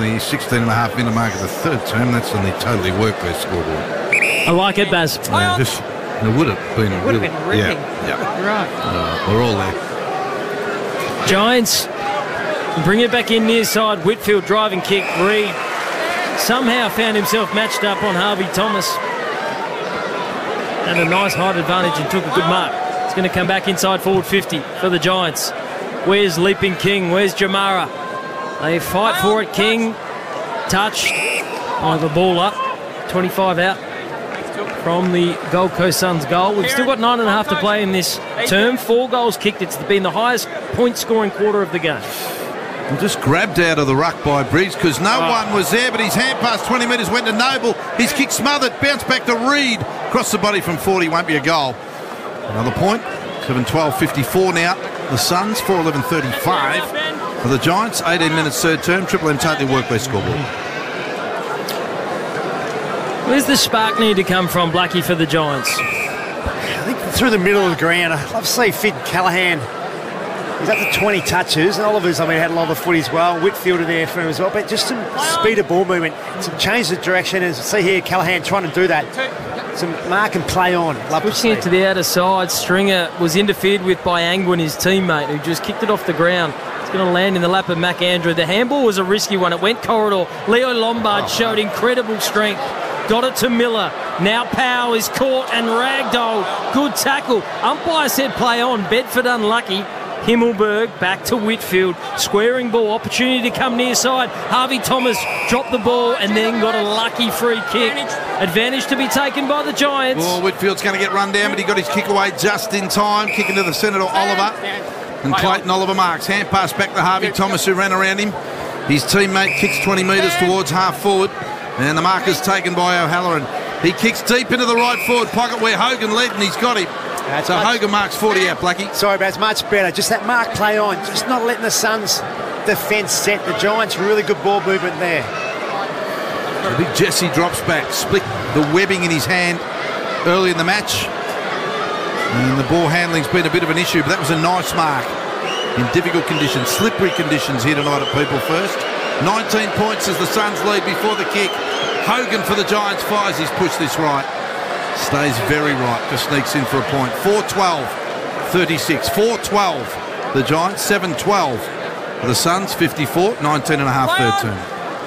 the 16.5 minute mark of the third term. That's on the Totally Workwear scoreboard. I like it, Baz. It would have been ripping. Yeah. Right. We're all there. Giants bring it back in near side. Whitfield driving kick. Reid somehow found himself matched up on Harvey Thomas. And a nice height advantage and took a good mark. It's going to come back inside forward 50 for the Giants. Where's Leaping King? Where's Jamara? They fight for it. King touched. The ball up. 25 out from the Gold Coast Suns goal. We've still got 9.5 to play in this term. 4 goals kicked. It's been the highest point-scoring quarter of the game. Just grabbed out of the ruck by Briggs because no one was there, but his hand pass 20 metres went to Noble. His kick smothered, bounced back to Reid. Cross the body from 40, won't be a goal. Another point, 7-12-54 now. The Suns, 4-11-35 for the Giants. 18 minutes third term, Triple M Totally Workwear scoreboard. Where's the spark need to come from, Blackie, for the Giants? I think through the middle of the ground. I'd love to see Finn Callaghan. He's up to 20 touches, and Oliver's, had a lot of the footy as well. Whitfield are there for him as well, but just some speed of ball movement, some change of direction. And see here, Callaghan trying to do that. Some mark and play on. Pushing it to the outer side. Stringer was interfered with by Angwin, his teammate, who just kicked it off the ground. It's going to land in the lap of Mac Andrew. The handball was a risky one. It went corridor. Leo Lombard showed incredible strength. Got it to Miller. Now Powell is caught and ragdolled. Good tackle. Umpire said play on. Bedford unlucky. Himmelberg back to Whitfield. Squaring ball. Opportunity to come near side. Harvey Thomas dropped the ball and then got a lucky free kick. Advantage to be taken by the Giants. Well, Whitfield's going to get run down, but he got his kick away just in time. Kicking to the centre to Oliver. And Clayton Oliver marks. Hand pass back to Harvey Thomas, who ran around him. His teammate kicks 20 metres towards half forward. And the mark is taken by O'Halloran. He kicks deep into the right forward pocket where Hogan led, and he's got him. So Hogan marks 40 out, Blackie. Sorry, but it's much better. Just that mark play on. Just not letting the Suns defence set. The Giants, really good ball movement there. So big Jesse drops back, split the webbing in his hand early in the match. And the ball handling's been a bit of an issue, but that was a nice mark in difficult conditions, slippery conditions here tonight at People First. 19 points as the Suns lead before the kick. Hogan for the Giants fires. He's pushed this right. Stays very right. Just sneaks in for a point. 4-12-36. 4-12 the Giants. 7-12 for the Suns. 54. 19.5 third term.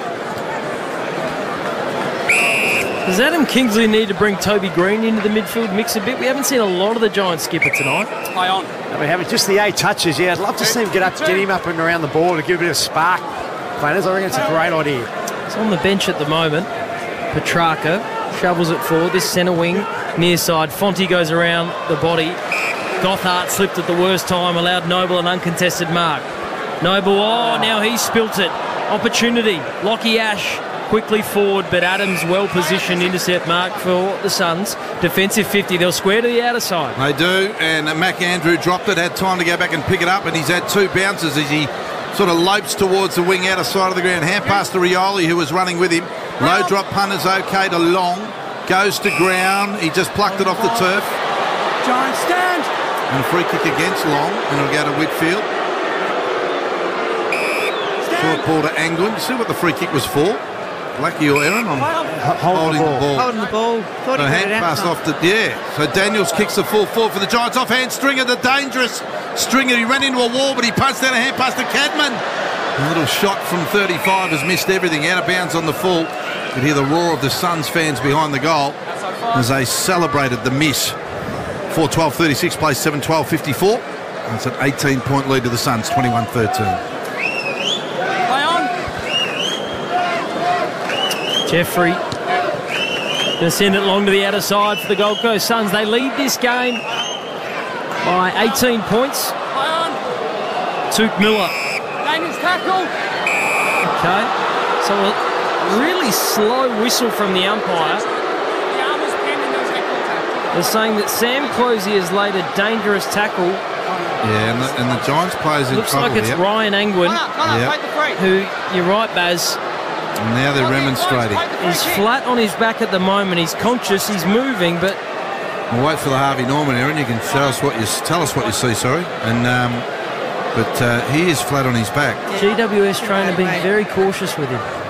Does Adam Kingsley need to bring Toby Green into the midfield mix a bit? We haven't seen a lot of the Giants skipper tonight. Play on. We haven't. Just the 8 touches. Yeah, I'd love to see him get him up and around the ball to give a bit of spark. Players, I reckon it's a great idea. It's on the bench at the moment. Petrarca shovels it forward. This centre wing near side. Fonte goes around the body. Gothard slipped at the worst time, allowed Noble an uncontested mark. Noble, now he spilt it. Opportunity. Lockie Ash quickly forward, but Adams well positioned intercept mark for the Suns. Defensive 50. They'll square to the outer side. They do, and Mac Andrew dropped it, had time to go back and pick it up, and he's had 2 bounces as he sort of lopes towards the wing outer side of the ground. Hand pass to Rioli, who was running with him. Low drop punt is okay to Long. Goes to ground. He just plucked it off the turf. Giants stand. And a free kick against Long, and it'll go to Whitfield. Short ball to Angwin. See what the free kick was for? Blackie or Aaron on holding the ball. Holding the ball. Thought so hand pass off to, So Daniels kicks the full forward for the Giants. Offhand Stringer, the dangerous Stringer. He ran into a wall, but he punched down a hand pass to Cadman. A little shot from 35 has missed everything. Out of bounds on the full. You could hear the roar of the Suns fans behind the goal as they celebrated the miss. 4-12-36 plays 7-12-54. That's an 18-point lead to the Suns, 21-13. Jeffrey going to send it long to the outer side for the Gold Coast Suns. They lead this game by 18 points. Tuke Miller. Daniels tackle. Okay. So a really slow whistle from the umpire. They're saying that Sam Closey has laid a dangerous tackle. Yeah, and the Giants players in Looks trouble. Looks like it's Ryan Angwin, who, you're right, Baz. And now they're remonstrating. He's flat on his back at the moment. He's conscious. He's moving, but we'll wait for the Harvey Norman, Aaron. You can tell us what you see. Sorry, and but he is flat on his back. GWS trainer being very cautious with him.